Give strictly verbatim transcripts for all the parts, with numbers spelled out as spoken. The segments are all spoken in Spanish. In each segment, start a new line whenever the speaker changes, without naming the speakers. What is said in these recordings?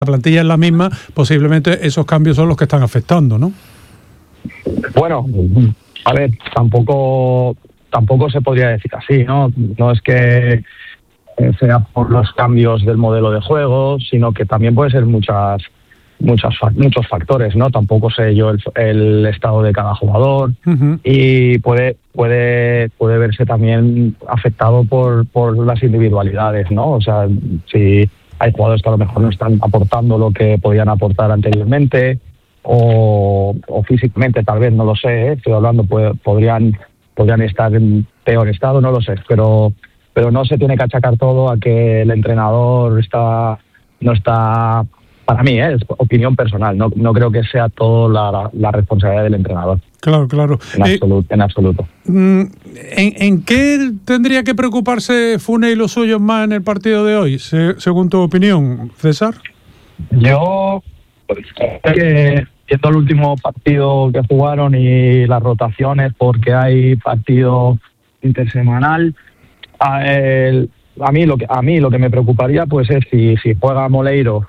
la plantilla es la misma, posiblemente esos cambios son los que están afectando, ¿no?
Bueno, a ver, tampoco tampoco se podría decir así, ¿no? No es que sea por los cambios del modelo de juego, sino que también puede ser muchas muchas muchos factores, ¿no? Tampoco sé yo el, el estado de cada jugador uh-huh. y puede puede puede verse también afectado por por las individualidades, ¿no? O sea, si hay jugadores que a lo mejor no están aportando lo que podían aportar anteriormente o, o físicamente tal vez, no lo sé, ¿eh? Estoy hablando, pues, podrían podrían estar en peor estado, no lo sé, pero pero no se tiene que achacar todo a que el entrenador está no está, para mí, ¿eh? Es opinión personal, no no creo que sea todo la, la responsabilidad del entrenador.
Claro, claro.
En absoluto. Eh, en absoluto.
¿en, ¿En qué tendría que preocuparse Funes y los suyos más en el partido de hoy, se, según tu opinión, César?
Yo, pues, que viendo el último partido que jugaron y las rotaciones, porque hay partido intersemanal, a, el, a mí lo que a mí lo que me preocuparía pues es si si juega Moleiro,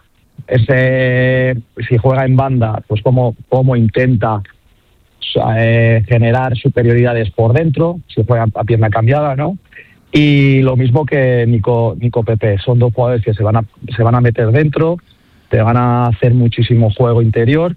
ese si juega en banda, pues cómo cómo intenta Eh, generar superioridades por dentro, si juega a pierna cambiada, ¿no? Y lo mismo que Nico, Nico Pepe, son dos jugadores que se van a se van a meter dentro, te van a hacer muchísimo juego interior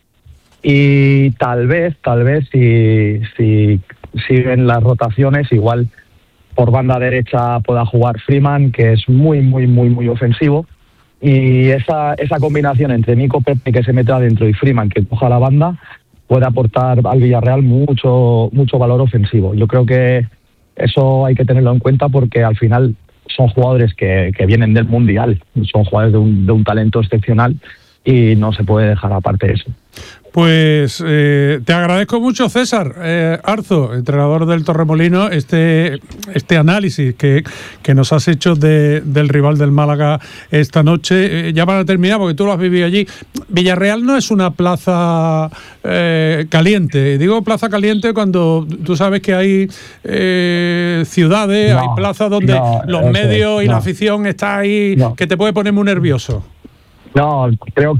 y tal vez, tal vez si, si siguen las rotaciones, igual por banda derecha pueda jugar Freeman, que es muy, muy, muy, muy ofensivo, y esa, esa combinación entre Nico Pepe, que se mete adentro, y Freeman, que coja la banda, puede aportar al Villarreal mucho mucho valor ofensivo. Yo creo que eso hay que tenerlo en cuenta porque al final son jugadores que, que vienen del Mundial, son jugadores de un, de un talento excepcional y no se puede dejar aparte eso.
Pues eh, te agradezco mucho, César eh, Arzo, entrenador del Torremolinos, este este análisis que, que nos has hecho de, del rival del Málaga esta noche. Eh, ya para terminar, porque tú lo has vivido allí, Villarreal no es una plaza eh, caliente. Digo plaza caliente cuando tú sabes que hay eh, ciudades, no, hay plazas donde no, los medios y no. la afición está ahí, no. que te puede poner muy nervioso.
No, creo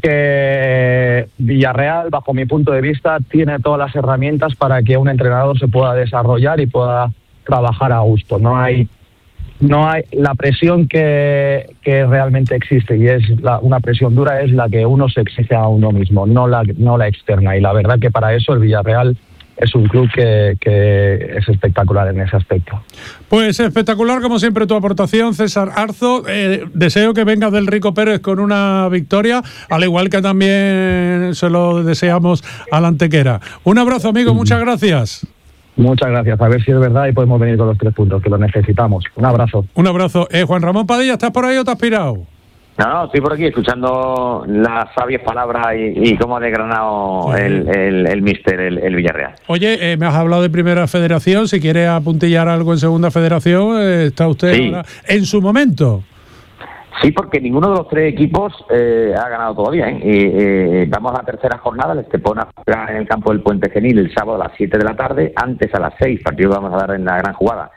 que Villarreal, bajo mi punto de vista, tiene todas las herramientas para que un entrenador se pueda desarrollar y pueda trabajar a gusto. No hay, no hay la presión que, que realmente existe y es la, una presión dura es la que uno se exige a uno mismo, no la, no la externa. Y la verdad que para eso el Villarreal es un club que, que es espectacular en ese aspecto.
Pues espectacular, como siempre, tu aportación, César Arzo. Eh, deseo que vengas del Rico Pérez con una victoria, al igual que también se lo deseamos a la Antequera. Un abrazo, amigo, muchas gracias.
Muchas gracias, a ver si es verdad y podemos venir con los tres puntos, que lo necesitamos. Un abrazo.
Un abrazo. Eh, Juan Ramón Padilla, ¿estás por ahí o te has pirado?
No, no, estoy por aquí escuchando las sabias palabras y, y cómo ha desgranado sí. el, el, el míster, el, el Villarreal.
Oye, eh, me has hablado de Primera Federación, si quiere apuntillar algo en Segunda Federación, eh, está usted
sí.
ahora en su momento.
Sí, porque ninguno de los tres equipos eh, ha ganado todavía. ¿eh? Eh, eh, vamos a la tercera jornada, el Estepona juega en el campo del Puente Genil el sábado a las siete de la tarde, antes a las seis, partido que vamos a dar en la gran jugada.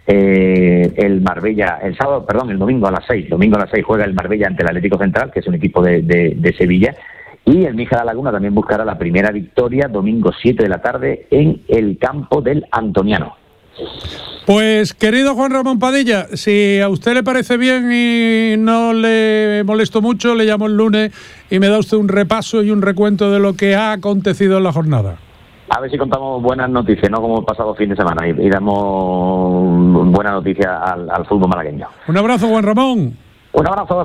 Eh, el Marbella, el sábado, perdón, el domingo a las seis, domingo a las seis juega el Marbella ante el Atlético Central, que es un equipo de, de, de Sevilla, y el Mija de la Laguna también buscará la primera victoria, domingo siete de la tarde, en el campo del Antoniano.
Pues, querido Juan Ramón Padilla, si a usted le parece bien y no le molesto mucho, le llamo el lunes y me da usted un repaso y un recuento de lo que ha acontecido en la jornada.
A ver si contamos buenas noticias, no como el pasado fin de semana, y, y damos buena noticia al, al fútbol malagueño.
Un abrazo, Juan Ramón.
Un abrazo.